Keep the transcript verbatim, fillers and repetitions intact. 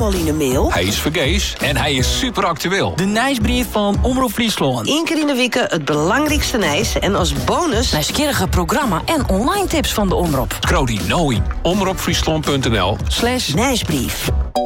allemaal in de mail? Hij is vergees en hij is super actueel. De nieuwsbrief van Omroep Friesland. Eén keer in de week het belangrijkste nieuws en als bonus... nieuwsgierige programma en online tips van de Omroep. Scroll die nou in omroepfriesland punt n l slash nieuwsbrief.